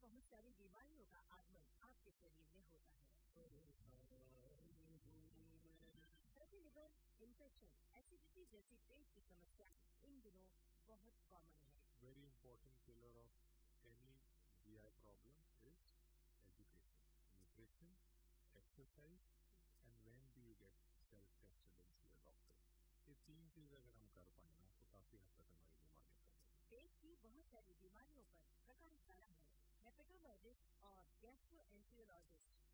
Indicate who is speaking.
Speaker 1: बहुत सारी बीमारियों का आगमन आपके शरीर में होता है। फैटी लिवर, इन्फेक्शन, एसिडिटी जैसी पेट की समस्या इन दिनों बहुत कॉमन है।
Speaker 2: Very important pillar of any GI problem is education, nutrition, exercise, and when do you get self-tested and see a doctor. ये 3 चीज अगर हम कर पाए ना तो काफी हद तक हमारी बीमारियां कम होगी।
Speaker 1: पेट की बहुत सारी बीमारियों पर प्रकाश डाला है हेपेटोलॉजिस्ट और गैस्ट्रोएंटेरोलॉजिस्ट